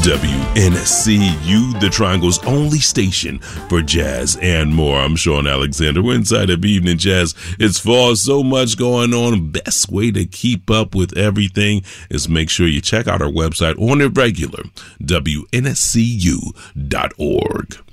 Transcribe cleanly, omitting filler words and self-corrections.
WNCU, the Triangle's only station for jazz and more. I'm Sean Alexander. We're inside of Evening Jazz. It's fall, so much going on. Best way to keep up with everything is make sure you check out our website on the regular, WNSCU.org.